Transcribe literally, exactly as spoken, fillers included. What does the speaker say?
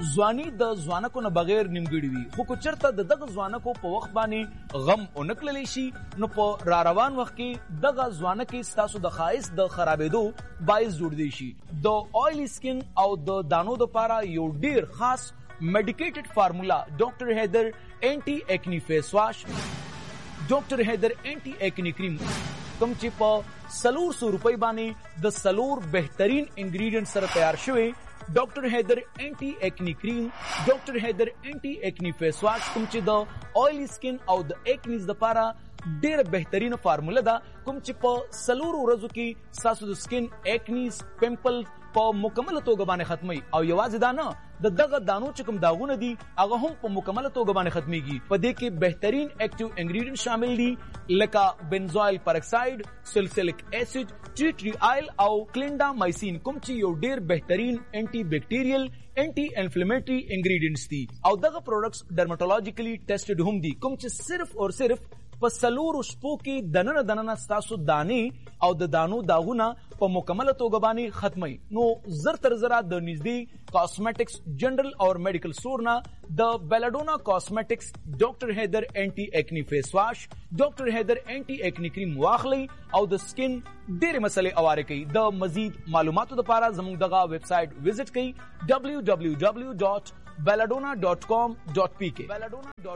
ځواني د ځوانکو نه بغیر نیمګړې وي، خو که چېرته د دغه ځوانکو په وخت باندې غم ونه کړلی شي نو په را روان وخت کې دغه ځوانکې ستاسو د ښایست د خرابېدو باعث جوړدی شي. د آیلی سکن او د دانو دپاره یو ډیر خاص میډیکیټډ فارمولا ډاکټر حیدر اینټي ایکنی فیس واش، ډاکټر حیدر اینټي ایکنی کریم کوم چې په څلور سو روپۍ باندې د څلور بهترین انګریډینټ سره تیار شوی ډاکټر حیدر اینټي ایکنی کریم، ډاکټر حیدر اینټي ایکنی فیس واش کوم چې د آیلی سکن او د ایکنیز دپاره ډیره بهترینه فارموله ده، کوم چې په څلورو ورځو کې ستاسو د سکن ایکنیز پمپل په مکمله توګه باندې ختمي. او یوازې دا نه، د دغه دانو چې کوم داغونه دي هغه هم په مکمله توګه باندې ختمیږي. په دې کې بهترین ایکټیو انګریډینټ شامل دي لکه بنزوایل پرکساید، سلسلیک اسید، ټی ټری آیل او کلینډامایسین کوم چې یو ډیر بهترین انټي بیکټیریل انټي انفلیمیټری انګریډینټس دي. او دغه پروډکټس ډرماټولوژیکلی ټیسټډ هم دي کوم چې صرف او صرف په څلورو شپو کې دننه دننه ستاسو دانې او د دانو داغونه په مکمله توګه باندې ختمي. نو زر تر زره د نږدې کاسمیټکس جنرال او میډیکل سٹور نه د بیلاډونا کاسمیټکس ډاکټر حیدر اینټي ایکنی فیس واش، ډاکټر حیدر اینټي ایکنی کریم واخلئ او د سکن ډېرې مسلې اواره کوي. د مزید معلوماتو لپاره زموږ دغه ویب سایټ وزټ کړئ ډبلیو ډبلیو ډبلیو ډاٹ بیلاډونا ډاٹ کام ډاٹ پی کے.